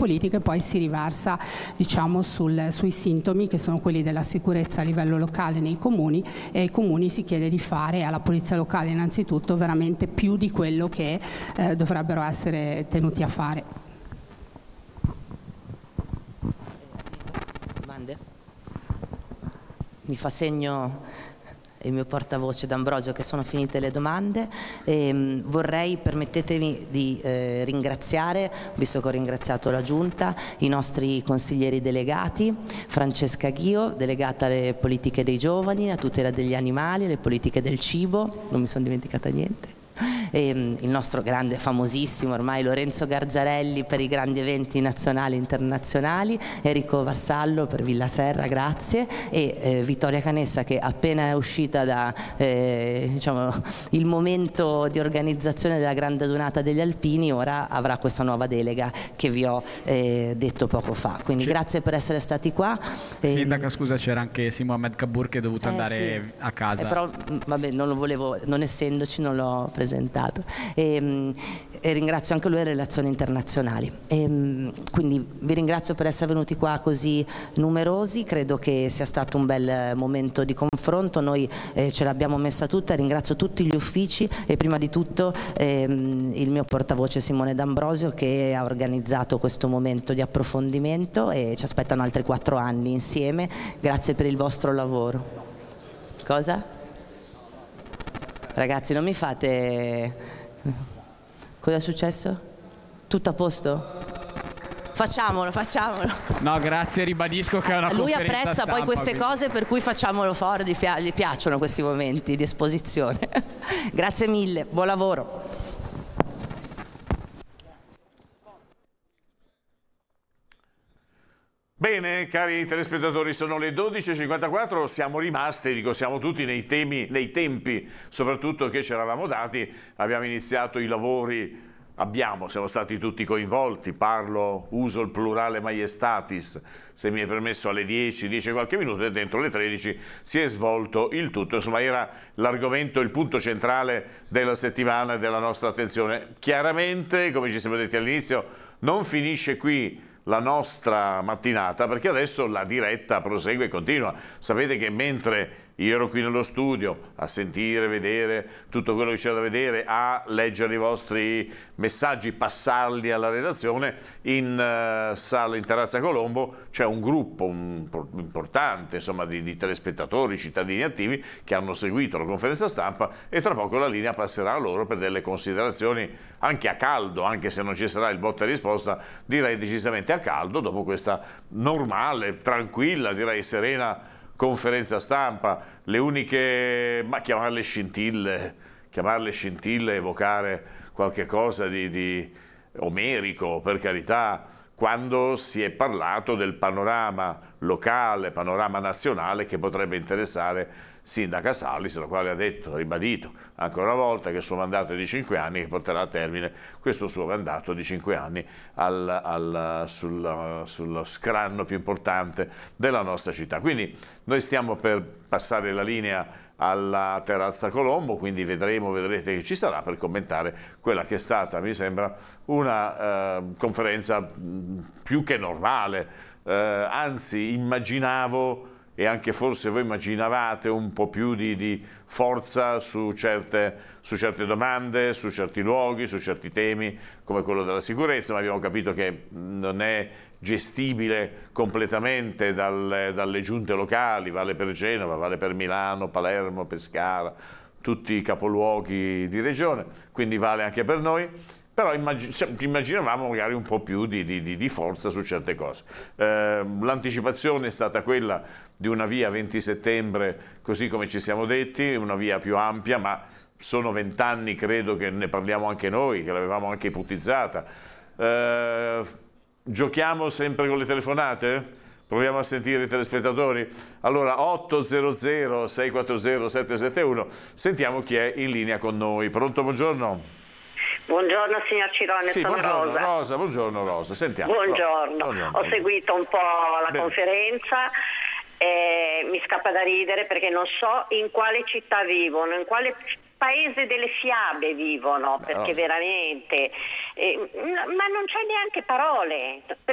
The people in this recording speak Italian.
politiche poi si riversa, diciamo, sui sintomi che sono quelli della sicurezza a livello locale nei comuni, e ai comuni si chiede di fare, alla polizia locale innanzitutto, veramente più di quello che dovrebbero essere tenuti a fare. Domande? Mi fa segno il mio portavoce D'Ambrosio che sono finite le domande. Vorrei, permettetemi di ringraziare, visto che ho ringraziato la Giunta, i nostri consiglieri delegati, Francesca Ghio, delegata alle politiche dei giovani, a tutela degli animali, alle politiche del cibo, non mi sono dimenticata niente. Il nostro grande, famosissimo ormai Lorenzo Garzarelli per i grandi eventi nazionali e internazionali, Enrico Vassallo per Villa Serra, grazie, e Vittoria Canessa, che appena è uscita da diciamo, il momento di organizzazione della grande adunata degli alpini, ora avrà questa nuova delega che vi ho detto poco fa. Quindi grazie per essere stati qua. Sindaca, scusa, c'era anche Mohamed Kabur che è dovuto andare a casa. Però vabbè, non lo volevo, non essendoci non l'ho presentato. E ringrazio anche lui le relazioni internazionali. Quindi vi ringrazio per essere venuti qua così numerosi, credo che sia stato un bel momento di confronto, noi ce l'abbiamo messa tutta, ringrazio tutti gli uffici e prima di tutto il mio portavoce Simone D'Ambrosio che ha organizzato questo momento di approfondimento e ci aspettano altri 4 anni insieme, grazie per il vostro lavoro. Cosa? Ragazzi, non mi fate... Cosa è successo? Tutto a posto? Facciamolo. No, grazie, ribadisco che è una Lui conferenza apprezza stampa, poi queste cose, per cui facciamolo fuori, gli piacciono questi momenti di esposizione. Grazie mille, buon lavoro. Bene, cari telespettatori, sono le 12.54, siamo rimasti, dico siamo tutti nei tempi soprattutto che ci eravamo dati, abbiamo iniziato i lavori, siamo stati tutti coinvolti, uso il plurale maiestatis, se mi è permesso alle 10 qualche minuto e dentro le 13 si è svolto il tutto, insomma era l'argomento, il punto centrale della settimana e della nostra attenzione. Chiaramente, come ci siamo detti all'inizio, non finisce qui la nostra mattinata, perché adesso la diretta prosegue e continua. Sapete che mentre io ero qui nello studio a sentire, vedere tutto quello che c'è da vedere, a leggere i vostri messaggi, passarli alla redazione, in sala in Terrazza Colombo c'è un gruppo importante, insomma, di telespettatori, cittadini attivi che hanno seguito la conferenza stampa e tra poco la linea passerà a loro per delle considerazioni anche a caldo, anche se non ci sarà il botta e risposta, direi decisamente a caldo dopo questa normale, tranquilla, direi serena conferenza stampa. Le uniche, ma chiamarle scintille, evocare qualche cosa di omerico, per carità, quando si è parlato del panorama locale, panorama nazionale che potrebbe interessare Sindaca Salis, la quale ha detto, ribadito ancora una volta che il suo mandato è di 5 anni, che porterà a termine questo suo mandato di 5 anni sullo scranno più importante della nostra città. Quindi noi stiamo per passare la linea alla Terrazza Colombo, quindi vedrete che ci sarà per commentare quella che è stata, mi sembra, una conferenza più che normale, anzi immaginavo, e anche forse voi immaginavate, un po' più di forza su certe domande, su certi luoghi, su certi temi come quello della sicurezza, ma abbiamo capito che non è gestibile completamente dalle giunte locali, vale per Genova, vale per Milano, Palermo, Pescara, tutti i capoluoghi di regione, quindi vale anche per noi. Però immaginavamo magari un po' più di forza su certe cose. L'anticipazione è stata quella di una via 20 settembre, così come ci siamo detti, una via più ampia, ma sono 20 anni, credo che ne parliamo anche noi, che l'avevamo anche ipotizzata. Giochiamo sempre con le telefonate? Proviamo a sentire i telespettatori? Allora 800 640 771, sentiamo chi è in linea con noi. Pronto, buongiorno? Buongiorno signor Cirone, sì, sono Rosa. Buongiorno Rosa, sentiamo. Buongiorno. Ho seguito un po' la conferenza e mi scappa da ridere perché non so in quale città vivono, in quale paese delle fiabe vivono, perché veramente ma non c'è neanche parole.